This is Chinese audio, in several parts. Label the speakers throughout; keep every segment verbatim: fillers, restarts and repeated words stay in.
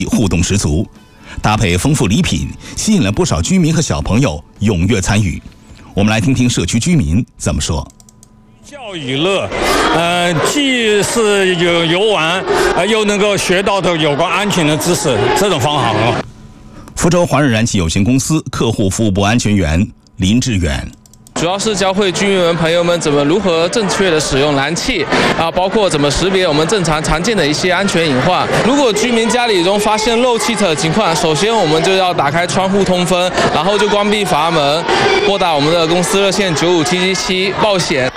Speaker 1: 互动十足，搭配丰富礼品，吸引了不少居民和小朋友踊跃参与。我们来听听社区居民怎么说。
Speaker 2: 教育乐，呃，既是有游玩，呃，又能够学到的有关安全的知识，这种方法很好。
Speaker 1: 福州华润燃气有限公司客户服务部安全员林志远。
Speaker 3: 主要是教会居民们朋友们怎么如何正确的使用燃气啊，包括怎么识别我们正常常见的一些安全隐患。如果居民家里中发现漏气的情况，首先我们就要打开窗户通风，然后就关闭阀门，拨打我们的公司热线九五七七七报险。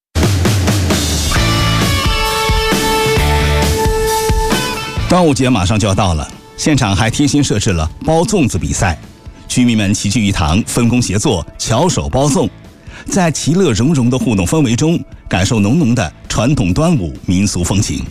Speaker 1: 端午节马上就要到了，现场还贴心设置了包粽子比赛，居民们齐聚一堂，分工协作，巧手包粽。在其乐融融的互动氛围中，感受浓浓的传统端午民俗风情。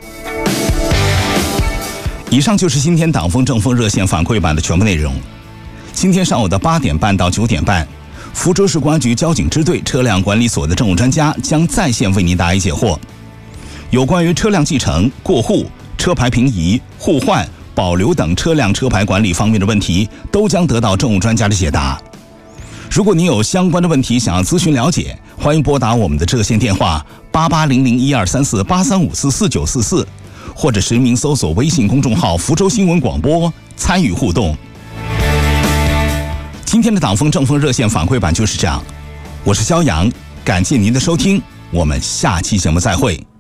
Speaker 1: 以上就是今天党风政风热线反馈版的全部内容。今天上午的八点半到九点半，福州市公安局交警支队车辆管理所的政务专家将在线为您答疑解惑。有关于车辆继承、过户、车牌平移、互换、保留等车辆车牌管理方面的问题，都将得到政务专家的解答。如果您有相关的问题想要咨询了解，欢迎拨打我们的热线电话八八零零一二三四八三五四四九四四，或者实名搜索微信公众号福州新闻广播参与互动。今天的党风政风热线反馈版就是这样，我是肖阳，感谢您的收听，我们下期节目再会。